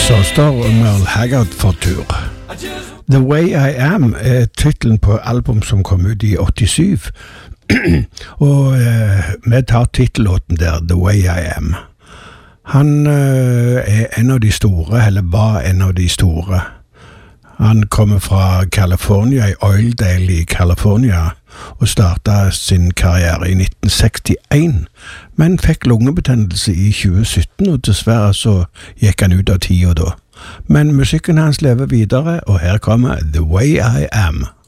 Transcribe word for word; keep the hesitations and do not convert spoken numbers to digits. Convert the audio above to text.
Så står Merle Haggard for tur. The Way I Am er titlen på album som kom ut i åttisyv. Og eh, vi tar titellåten der, The Way I Am. Han eh, er en av de store, eller var en av de store. Han kommer fra California, i Oildale i California, og startet sin karriere i nitten sekstien, men fikk lungebetennelse i tjue sytten, og dessverre så gikk han ut av tida da. Men musikken hans lever videre, og her kommer The Way I Am.